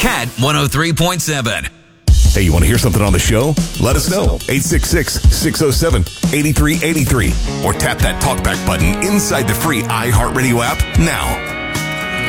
Cat 103.7. Hey, you want to hear something on the show? Let us know. 866-607-8383. Or tap that talkback button inside the free iHeartRadio app now.